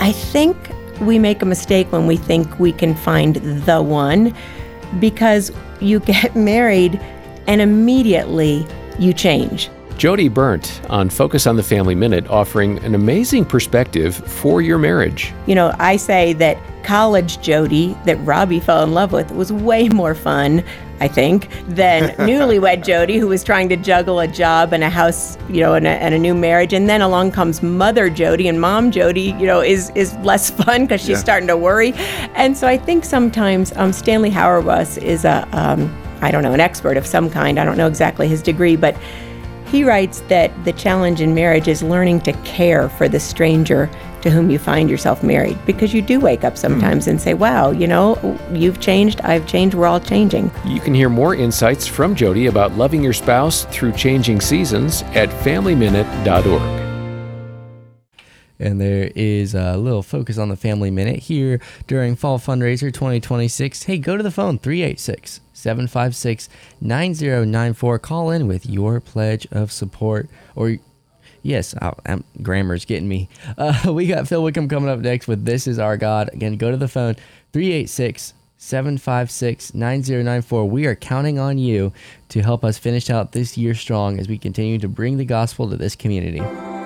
I think we make a mistake when we think we can find the one, because you get married and immediately you change. Jody Berndt on Focus on the Family Minute, offering an amazing perspective for your marriage. You know, I say that college Jody that Robbie fell in love with was way more fun, I think, than newlywed Jody, who was trying to juggle a job and a house, and a new marriage. And then along comes mother Jody, and mom Jody, is less fun because she's starting to worry. And so I think sometimes Stanley Hauerwas is an expert of some kind. I don't know exactly his degree, but he writes that the challenge in marriage is learning to care for the stranger to whom you find yourself married, because you do wake up sometimes and say, wow, you've changed, I've changed, we're all changing. You can hear more insights from Jody about loving your spouse through changing seasons at FamilyMinute.org. And there is a little Focus on the Family Minute here during Fall Fundraiser 2026. Hey, go to the phone, 386-756-9094. Call in with your pledge of support. Or, yes, grammar's getting me. We got Phil Wickham coming up next with This Is Our God. Again, go to the phone, 386-756-9094. We are counting on you to help us finish out this year strong as we continue to bring the gospel to this community.